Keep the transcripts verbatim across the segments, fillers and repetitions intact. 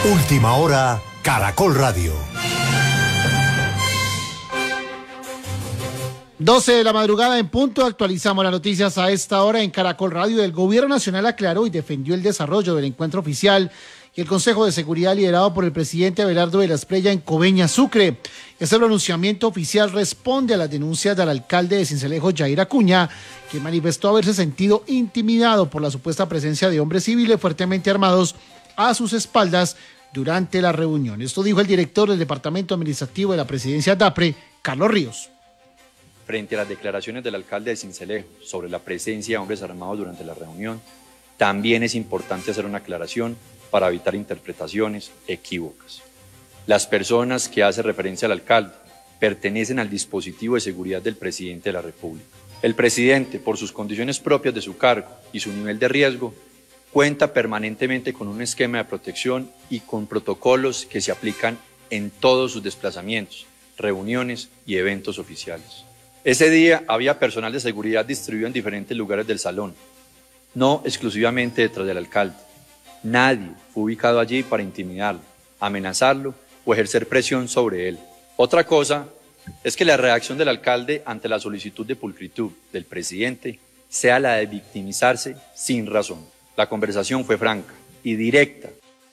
Última hora, Caracol Radio. doce de la madrugada en punto, actualizamos las noticias a esta hora en Caracol Radio. El Gobierno Nacional aclaró y defendió el desarrollo del encuentro oficial y el Consejo de Seguridad liderado por el presidente Abelardo de la Espriella en Coveñas, Sucre. Este pronunciamiento oficial responde a las denuncias del alcalde de Sincelejo, Jair Acuña, quien manifestó haberse sentido intimidado por la supuesta presencia de hombres civiles fuertemente armados a sus espaldas durante la reunión. Esto dijo el director del Departamento Administrativo de la Presidencia DAPRE, Carlos Ríos. Frente a las declaraciones del alcalde de Sincelejo sobre la presencia de hombres armados durante la reunión, también es importante hacer una aclaración para evitar interpretaciones equívocas. Las personas que hace referencia al alcalde pertenecen al dispositivo de seguridad del presidente de la República. El presidente, por sus condiciones propias de su cargo y su nivel de riesgo, cuenta permanentemente con un esquema de protección y con protocolos que se aplican en todos sus desplazamientos, reuniones y eventos oficiales. Ese día había personal de seguridad distribuido en diferentes lugares del salón, no exclusivamente detrás del alcalde. Nadie fue ubicado allí para intimidarlo, amenazarlo o ejercer presión sobre él. Otra cosa es que la reacción del alcalde ante la solicitud de pulcritud del presidente sea la de victimizarse sin razón. La conversación fue franca y directa.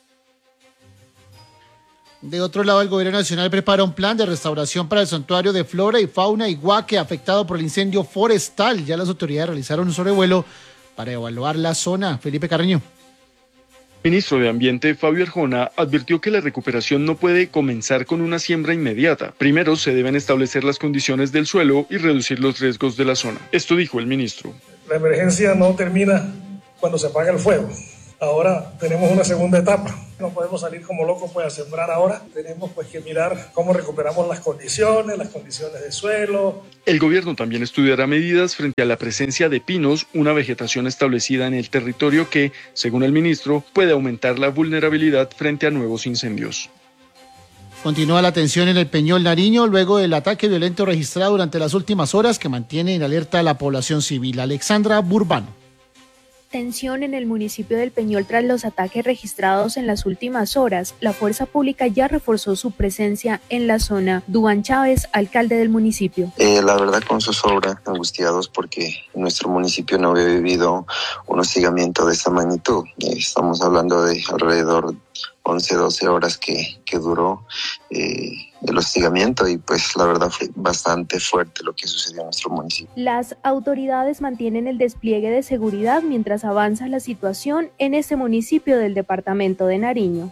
De otro lado, el Gobierno Nacional prepara un plan de restauración para el santuario de flora y fauna Iguaque, afectado por el incendio forestal. Ya las autoridades realizaron un sobrevuelo para evaluar la zona. Felipe Carreño. El ministro de Ambiente, Fabio Arjona, advirtió que la recuperación no puede comenzar con una siembra inmediata. Primero se deben establecer las condiciones del suelo y reducir los riesgos de la zona. Esto dijo el ministro. La emergencia no termina cuando se apaga el fuego. Ahora tenemos una segunda etapa. No podemos salir como locos pues a sembrar ahora. Tenemos pues que mirar cómo recuperamos las condiciones, las condiciones de suelo. El gobierno también estudiará medidas frente a la presencia de pinos, una vegetación establecida en el territorio que, según el ministro, puede aumentar la vulnerabilidad frente a nuevos incendios. Continúa la tensión en el Peñol Nariño luego del ataque violento registrado durante las últimas horas que mantiene en alerta a la población civil. Alexandra Burbano. Tensión en el municipio del Peñol tras los ataques registrados en las últimas horas. La fuerza pública ya reforzó su presencia en la zona. Duan Chávez, alcalde del municipio. Eh, la verdad con zozobra, angustiados porque nuestro municipio no había vivido un hostigamiento de esa magnitud. Eh, estamos hablando de alrededor once, doce horas que, que duró eh, el hostigamiento y pues la verdad fue bastante fuerte lo que sucedió en nuestro municipio. Las autoridades mantienen el despliegue de seguridad mientras avanza la situación en este municipio del departamento de Nariño.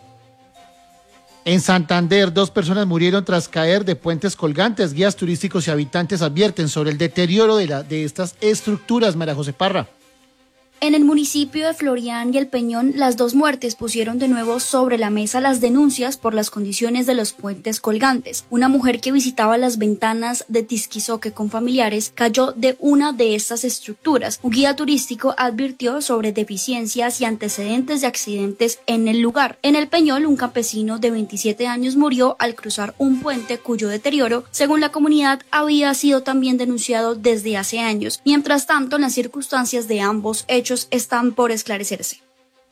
En Santander, dos personas murieron tras caer de puentes colgantes. Guías turísticos y habitantes advierten sobre el deterioro de, la, de estas estructuras. María José Parra. En el municipio de Florián y El Peñón, las dos muertes pusieron de nuevo sobre la mesa las denuncias por las condiciones de los puentes colgantes. Una mujer que visitaba las ventanas de Tisquizoque con familiares cayó de una de estas estructuras. Un guía turístico advirtió sobre deficiencias y antecedentes de accidentes en el lugar. En El Peñol, un campesino de veintisiete años murió al cruzar un puente cuyo deterioro, según la comunidad, había sido también denunciado desde hace años. Mientras tanto, las circunstancias de ambos hechos están por esclarecerse.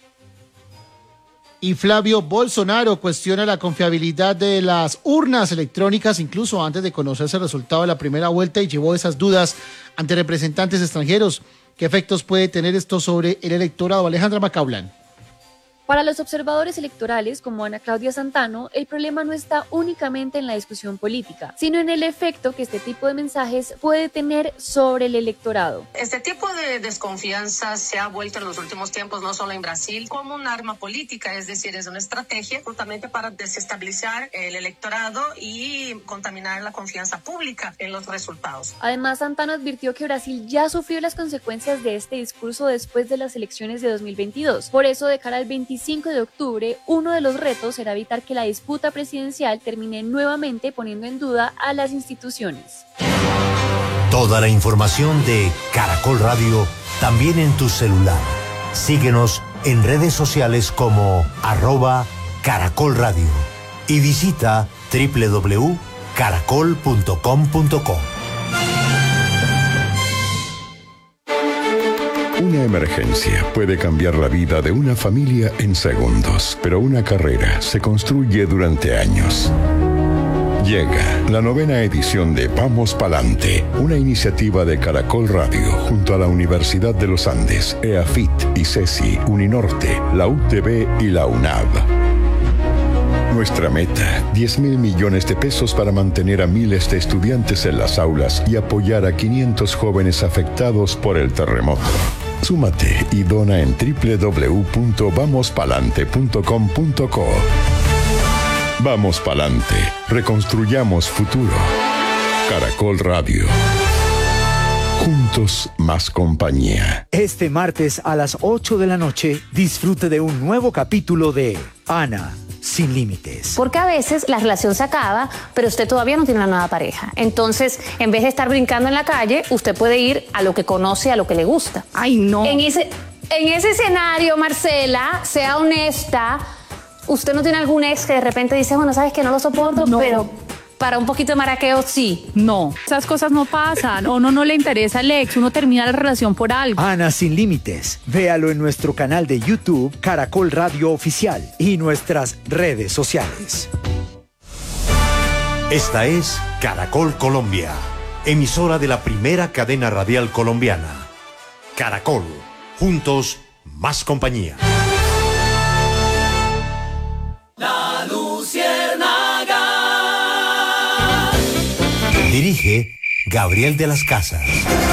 Y Flavio Bolsonaro cuestiona la confiabilidad de las urnas electrónicas incluso antes de conocerse el resultado de la primera vuelta y llevó esas dudas ante representantes extranjeros. ¿Qué efectos puede tener esto sobre el electorado? Alejandra Macaulán. Para los observadores electorales como Ana Claudia Santano, el problema no está únicamente en la discusión política, sino en el efecto que este tipo de mensajes puede tener sobre el electorado. Este tipo de desconfianza se ha vuelto en los últimos tiempos, no solo en Brasil, como un arma política, es decir, es una estrategia justamente para desestabilizar el electorado y contaminar la confianza pública en los resultados. Además, Santano advirtió que Brasil ya sufrió las consecuencias de este discurso después de las elecciones de dos mil veintidós. Por eso, de cara al veinticinco de octubre, uno de los retos será evitar que la disputa presidencial termine nuevamente poniendo en duda a las instituciones. Toda la información de Caracol Radio también en tu celular. Síguenos en redes sociales como arroba Caracol Radio y visita doble u doble u doble u punto caracol punto com punto co. Una emergencia puede cambiar la vida de una familia en segundos, pero una carrera se construye durante años. Llega la novena edición de Vamos Palante, una iniciativa de Caracol Radio junto a la Universidad de los Andes, EAFIT, ICESI, Uninorte, la U T B y la UNAV. Nuestra meta, diez mil millones de pesos para mantener a miles de estudiantes en las aulas y apoyar a quinientos jóvenes afectados por el terremoto. Súmate y dona en doble u doble u doble u punto vamos palante punto com punto co. Vamos Palante, reconstruyamos futuro. Caracol Radio. Juntos, más compañía. Este martes a las ocho de la noche, disfrute de un nuevo capítulo de Ana sin límites. Porque a veces la relación se acaba, pero usted todavía no tiene una nueva pareja. Entonces, en vez de estar brincando en la calle, usted puede ir a lo que conoce, a lo que le gusta. Ay, no. En ese, en ese escenario, Marcela, sea honesta. ¿Usted no tiene algún ex que de repente dice, bueno, sabes que no lo soporto, no. pero para un poquito de maraqueo sí? No, esas cosas no pasan. A uno no le interesa el ex, uno termina la relación por algo. Ana sin límites. Véalo en nuestro canal de YouTube, Caracol Radio Oficial, y nuestras redes sociales. Esta es Caracol Colombia, emisora de la primera cadena radial colombiana. Caracol, juntos, más compañía. La Luciérnaga. Dirige Gabriel de las Casas.